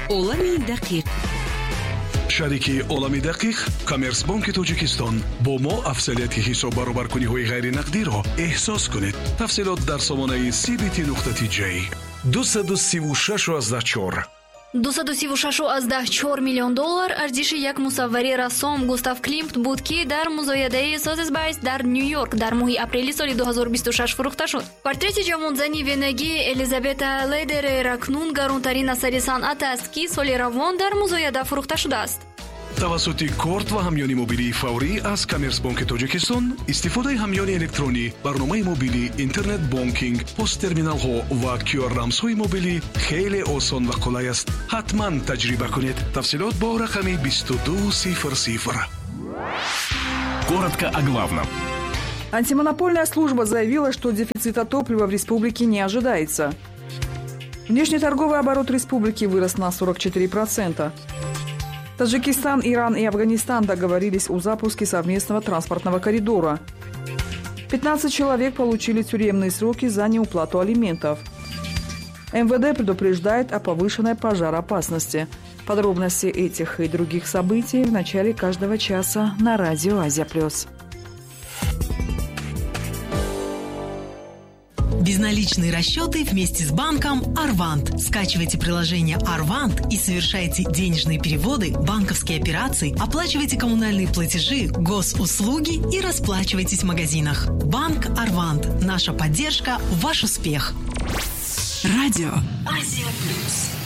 олами дақиқ. шарики олами дақиқ коммерсбанки тоҷикистон бо мо афзалияти ҳисоббаробаркуниҳои ғайринақдиро эҳсос кунед. тафсилот дар сомонаи cbt.tj 236,4 $236,4 миллион арзиши як мусаввари рассом Густав Климт буд, ки дар музоядаи Созесбайс дар Нью-Йорк дар моҳи апрели соли 2026 фурӯхта шуд. Портрети ҷавонзани венагӣ Элизабета Лейдерер акнун гаронтарин асари санъат аст, ки соли равон дар музояда фурӯхта шудааст. тавассути корт ва ҳамёни мобилии фаврӣ аз коммерсбанки тоҷикистон истифодаи ҳамёни электронӣ, барномаи мобилӣ, интернет бонкинг, посттерминалҳо ва QR-рамзҳои мобилӣ хеле осон ва қулай аст. ҳатман таҷриба кунед. тафсилот бо рақами 2200. Коротко о главном. Антимонопольная служба заявила, что дефицита топлива в республике не ожидается. Внешнеторговый оборот республики вырос на 44%. Таджикистан, Иран и Афганистан договорились о запуске совместного транспортного коридора. 15 человек получили тюремные сроки за неуплату алиментов. МВД предупреждает о повышенной пожароопасности. Подробности этих и других событий в начале каждого часа на радио Азия+. Безналичные расчеты вместе с банком Арвант. Скачивайте приложение Арвант и совершайте денежные переводы, банковские операции, оплачивайте коммунальные платежи, госуслуги и расплачивайтесь в магазинах. Банк Арвант. Наша поддержка – ваш успех. Радио Азия+.